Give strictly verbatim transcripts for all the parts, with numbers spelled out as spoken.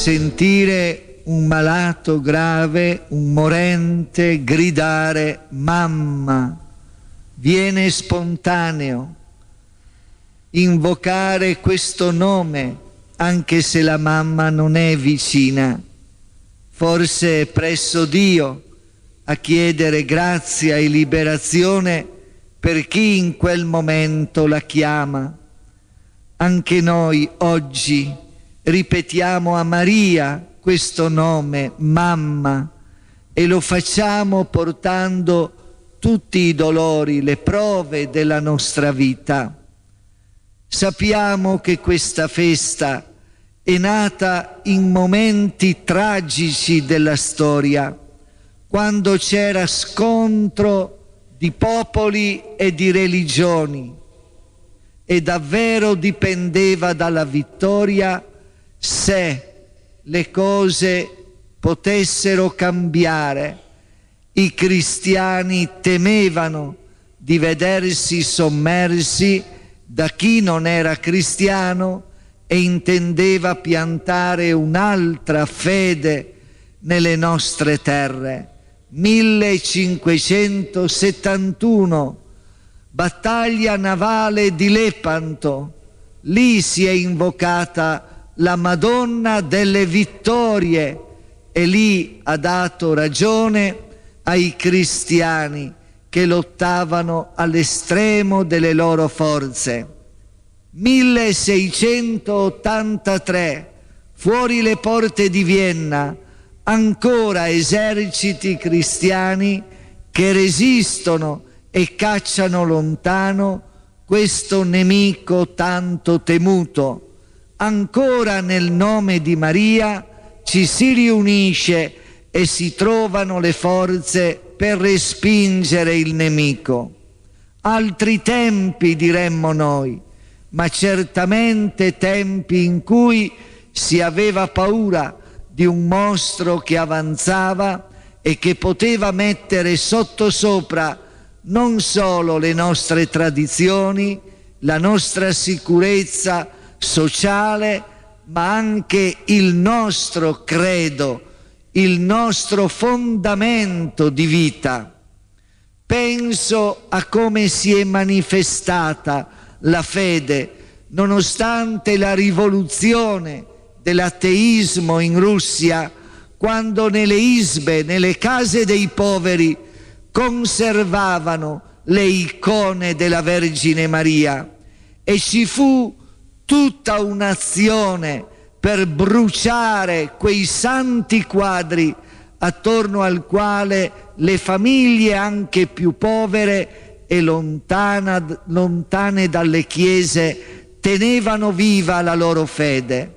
sentire un malato grave, un morente gridare mamma, viene spontaneo invocare questo nome anche se la mamma non è vicina, forse è presso Dio a chiedere grazia e liberazione per chi in quel momento la chiama. Anche noi oggi ripetiamo a Maria questo nome, mamma, e lo facciamo portando tutti i dolori, le prove della nostra vita. Sappiamo che questa festa è nata in momenti tragici della storia, quando c'era scontro di popoli e di religioni, e davvero dipendeva dalla vittoria se le cose potessero cambiare. I cristiani temevano di vedersi sommersi da chi non era cristiano e intendeva piantare un'altra fede nelle nostre terre. millecinquecentosettantuno, battaglia navale di Lepanto, lì si è invocata la Madonna delle Vittorie e lì ha dato ragione ai cristiani che lottavano all'estremo delle loro forze. milleseicentottantatré, fuori le porte di Vienna, ancora eserciti cristiani che resistono e cacciano lontano questo nemico tanto temuto. Ancora nel nome di Maria ci si riunisce e si trovano le forze per respingere il nemico. Altri tempi, diremmo noi, ma certamente tempi in cui si aveva paura di un mostro che avanzava e che poteva mettere sottosopra non solo le nostre tradizioni, la nostra sicurezza sociale, ma anche il nostro credo, il nostro fondamento di vita. Penso a come si è manifestata la fede nonostante la rivoluzione dell'ateismo in Russia, quando nelle isbe, nelle case dei poveri, conservavano le icone della Vergine Maria, e ci fu tutta un'azione per bruciare quei santi quadri attorno al quale le famiglie anche più povere e lontana, lontane dalle chiese tenevano viva la loro fede.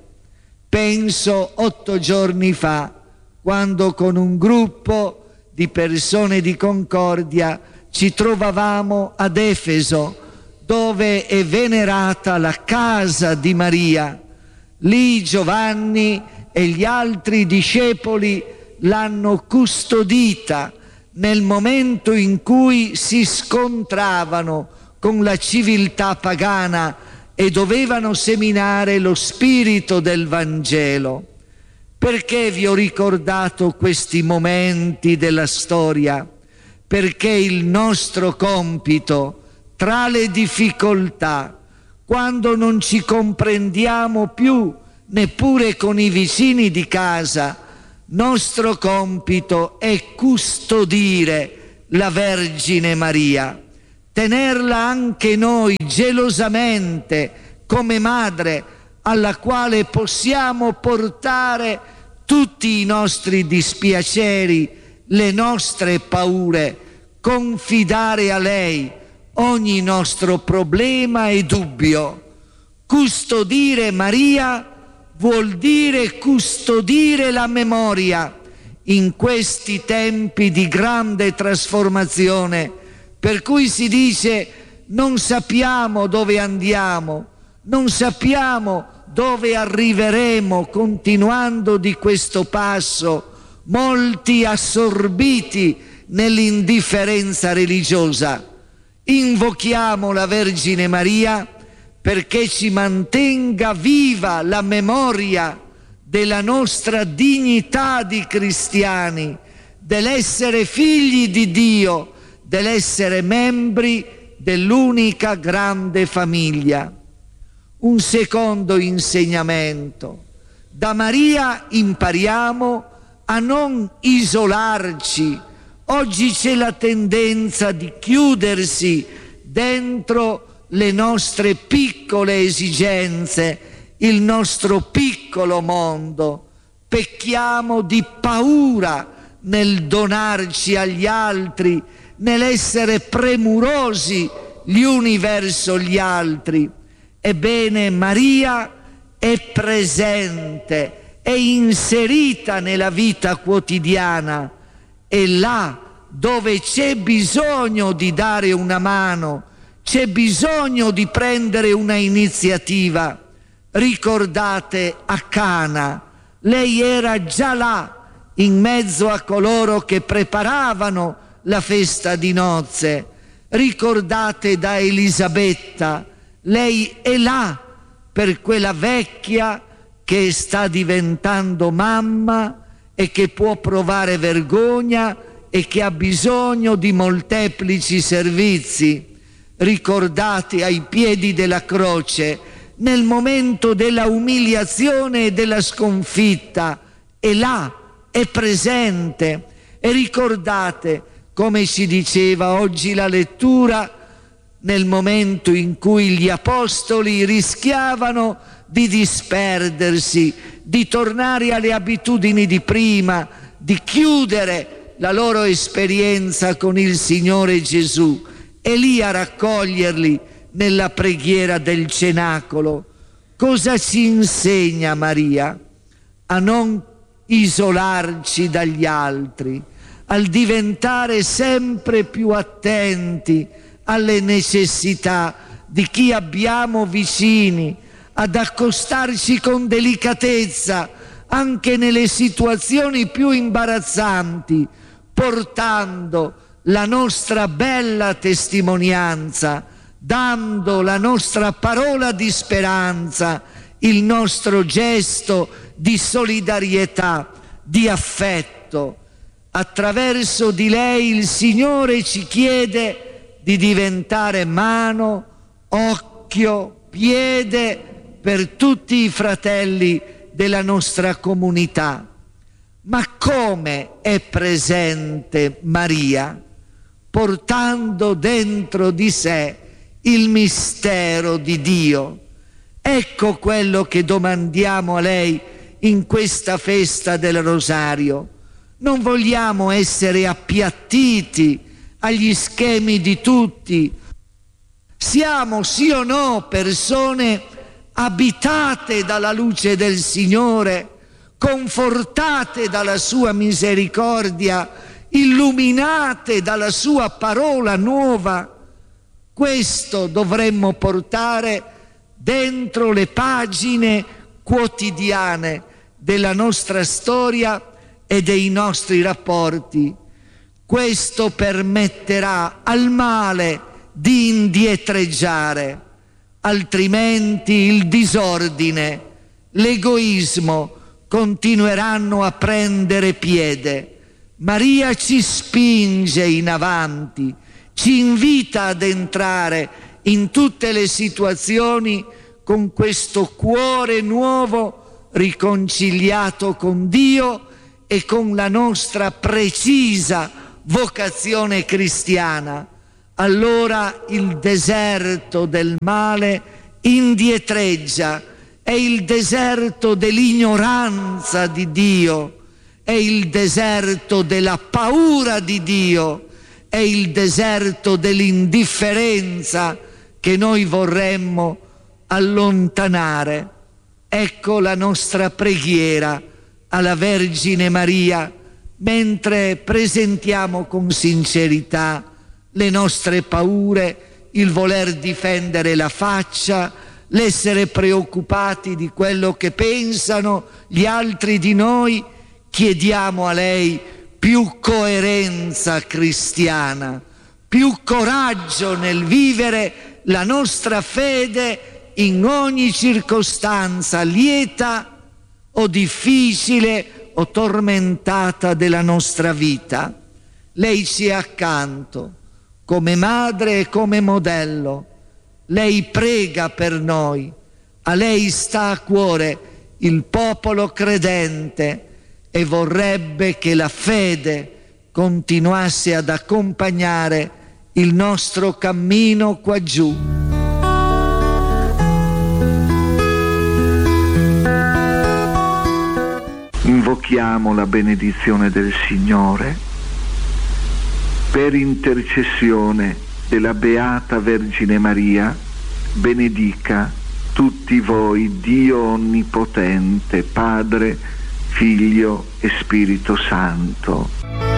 Penso otto giorni fa, quando con un gruppo di persone di Concordia ci trovavamo ad Efeso, dove è venerata la casa di Maria. Lì Giovanni e gli altri discepoli l'hanno custodita nel momento in cui si scontravano con la civiltà pagana e dovevano seminare lo spirito del Vangelo. Perché vi ho ricordato questi momenti della storia? Perché il nostro compito, tra le difficoltà, quando non ci comprendiamo più neppure con i vicini di casa, nostro compito è custodire la Vergine Maria, tenerla anche noi gelosamente come madre, alla quale possiamo portare tutti i nostri dispiaceri, le nostre paure, confidare a lei ogni nostro problema e dubbio. Custodire Maria vuol dire custodire la memoria in questi tempi di grande trasformazione, per cui si dice non sappiamo dove andiamo, non sappiamo dove arriveremo continuando di questo passo, molti assorbiti nell'indifferenza religiosa. Invochiamo la Vergine Maria perché ci mantenga viva la memoria della nostra dignità di cristiani, dell'essere figli di Dio, dell'essere membri dell'unica grande famiglia. Un secondo insegnamento. Da Maria impariamo a non isolarci. Oggi c'è la tendenza di chiudersi dentro le nostre piccole esigenze, il nostro piccolo mondo. Pecchiamo di paura nel donarci agli altri, nell'essere premurosi gli uni verso gli altri. Ebbene, Maria è presente, è inserita nella vita quotidiana, e là dove c'è bisogno di dare una mano, c'è bisogno di prendere una iniziativa. Ricordate a Cana, lei era già là in mezzo a coloro che preparavano la festa di nozze. Ricordate da Elisabetta, lei è là per quella vecchia che sta diventando mamma e che può provare vergogna e che ha bisogno di molteplici servizi. Ricordate ai piedi della croce, nel momento della umiliazione e della sconfitta, è là, è presente. E ricordate, come ci diceva oggi la lettura, nel momento in cui gli apostoli rischiavano di disperdersi, di tornare alle abitudini di prima, di chiudere la loro esperienza con il Signore Gesù, e lì a raccoglierli nella preghiera del cenacolo. Cosa ci insegna Maria? A non isolarci dagli altri, al diventare sempre più attenti alle necessità di chi abbiamo vicini, ad accostarci con delicatezza anche nelle situazioni più imbarazzanti, portando la nostra bella testimonianza, dando la nostra parola di speranza, il nostro gesto di solidarietà, di affetto. Attraverso di lei il Signore ci chiede di diventare mano, occhio, piede per tutti i fratelli della nostra comunità. Ma come è presente Maria, portando dentro di sé il mistero di Dio? Ecco quello che domandiamo a lei in questa festa del Rosario. Non vogliamo essere appiattiti agli schemi di tutti. Siamo, sì o no, persone abitate dalla luce del Signore, confortate dalla sua misericordia, illuminate dalla sua parola nuova. Questo dovremmo portare dentro le pagine quotidiane della nostra storia e dei nostri rapporti. Questo permetterà al male di indietreggiare, altrimenti il disordine, l'egoismo continueranno a prendere piede. Maria ci spinge in avanti, ci invita ad entrare in tutte le situazioni con questo cuore nuovo, riconciliato con Dio e con la nostra precisa vocazione cristiana. Allora il deserto del male indietreggia, è il deserto dell'ignoranza di Dio, è il deserto della paura di Dio, è il deserto dell'indifferenza che noi vorremmo allontanare. Ecco la nostra preghiera alla Vergine Maria, mentre presentiamo con sincerità le nostre paure, il voler difendere la faccia, l'essere preoccupati di quello che pensano gli altri di noi. Chiediamo a lei più coerenza cristiana, più coraggio nel vivere la nostra fede in ogni circostanza lieta o difficile o tormentata della nostra vita. Lei sia accanto, come madre e come modello. Lei prega per noi, a lei sta a cuore il popolo credente e vorrebbe che la fede continuasse ad accompagnare il nostro cammino qua giù. Invochiamo la benedizione del Signore. Per intercessione della Beata Vergine Maria, benedica tutti voi Dio Onnipotente, Padre, Figlio e Spirito Santo.